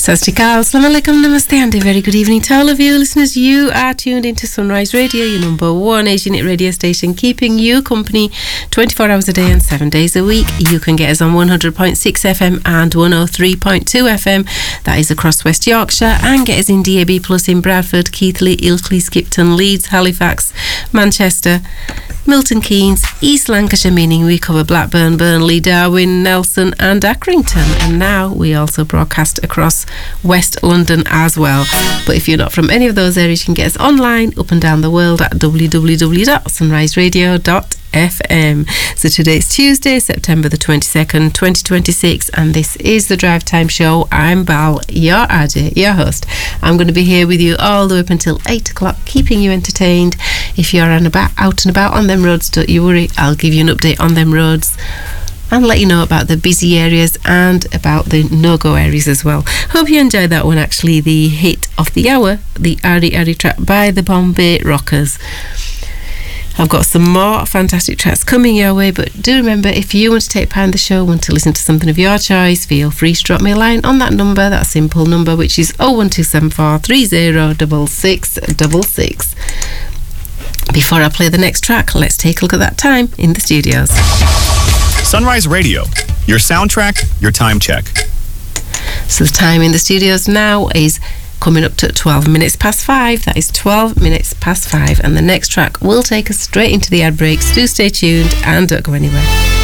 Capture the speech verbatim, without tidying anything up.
Sat Sri Akal, Assalamu alaikum, namaste, and a very good evening to all of you listeners. You are tuned into Sunrise Radio, your number one Asian radio station, keeping you company twenty-four hours a day and seven days a week. You can get us on one hundred point six F M and one oh three point two F M, that is across West Yorkshire, and get us in D A B Plus in Bradford, Keighley, Ilkley, Skipton, Leeds, Halifax, Manchester, Milton Keynes, East Lancashire, meaning we cover Blackburn, Burnley, Darwin, Nelson and Accrington. And now we also broadcast across West London as well. But if you're not from any of those areas, you can get us online up and down the world at w w w dot sunrise radio dot f m. So today's Tuesday, September the twenty-second, twenty twenty-six, and this is the Drive Time Show. I'm Bal, your R J, your host. I'm going to be here with you all the way up until eight o'clock, keeping you entertained. If you're on about, out and about on them roads, don't you worry, I'll give you an update on them roads and let you know about the busy areas and about the no-go areas as well. Hope you enjoyed that one, actually, the hit of the hour, the Ari Ari track by the Bombay Rockers. I've got some more fantastic tracks coming your way, but do remember, if you want to take part in the show, want to listen to something of your choice, feel free to drop me a line on that number, that simple number, which is oh one two seven four three oh six six six six. Before I play the next track, let's take a look at that time in the studios. Sunrise Radio, your soundtrack, your time check. So the time in the studios now is coming up to twelve minutes past five. That is twelve minutes past five, and the next track will take us straight into the ad breaks. Do stay tuned and don't go anywhere.